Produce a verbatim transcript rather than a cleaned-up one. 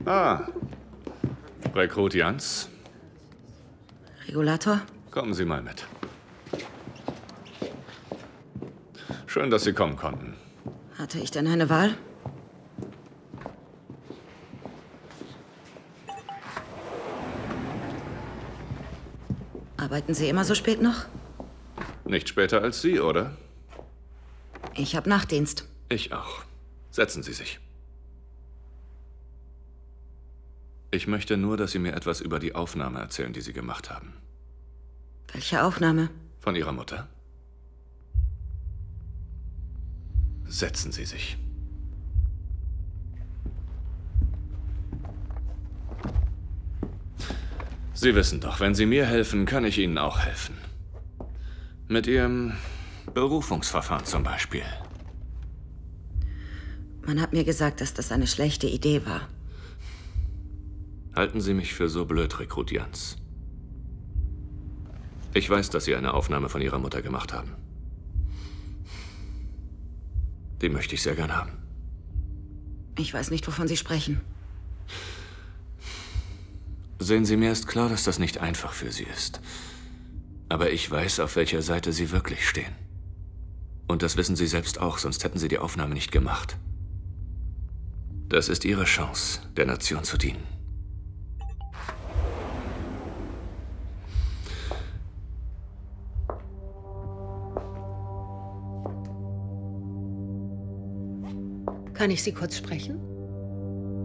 Ah, Rekrut Jans. Regulator? Kommen Sie mal mit. Schön, dass Sie kommen konnten. Hatte ich denn eine Wahl? Arbeiten Sie immer so spät noch? Nicht später als Sie, oder? Ich habe Nachtdienst. Ich auch. Setzen Sie sich. Ich möchte nur, dass Sie mir etwas über die Aufnahme erzählen, die Sie gemacht haben. Welche Aufnahme? Von Ihrer Mutter. Setzen Sie sich. Sie wissen doch, wenn Sie mir helfen, kann ich Ihnen auch helfen. Mit Ihrem Berufungsverfahren zum Beispiel. Man hat mir gesagt, dass das eine schlechte Idee war. Halten Sie mich für so blöd, Rekrut Jans. Ich weiß, dass Sie eine Aufnahme von Ihrer Mutter gemacht haben. Die möchte ich sehr gern haben. Ich weiß nicht, wovon Sie sprechen. Sehen Sie, mir ist klar, dass das nicht einfach für Sie ist. Aber ich weiß, auf welcher Seite Sie wirklich stehen. Und das wissen Sie selbst auch, sonst hätten Sie die Aufnahme nicht gemacht. Das ist Ihre Chance, der Nation zu dienen. Kann ich Sie kurz sprechen?